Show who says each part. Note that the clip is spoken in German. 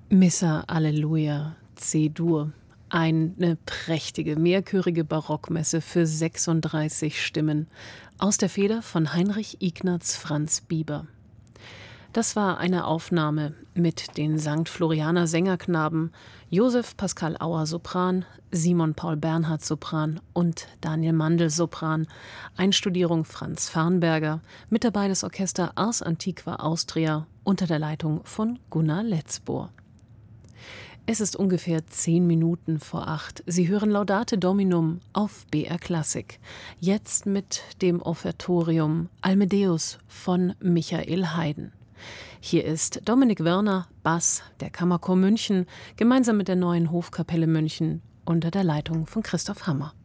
Speaker 1: Missa Alleluia C-Dur. Eine prächtige, mehrchörige Barockmesse für 36 Stimmen aus der Feder von Heinrich Ignaz Franz Bieber. Das war eine Aufnahme mit den St. Florianer Sängerknaben Josef Pascal Auer Sopran, Simon Paul Bernhard Sopran und Daniel Mandl Sopran, Einstudierung Franz Farnberger, mit dabei das Orchester Ars Antiqua Austria unter der Leitung von Gunnar Letzbohr. Es ist ungefähr 10 Minuten vor 8. Sie hören Laudate Dominum auf BR Klassik. Jetzt mit dem Offertorium Almedeus von Michael Haydn. Hier ist Dominik Wörner, Bass, der Kammerchor München, gemeinsam mit der Neuen Hofkapelle München unter der Leitung von Christoph Hammer.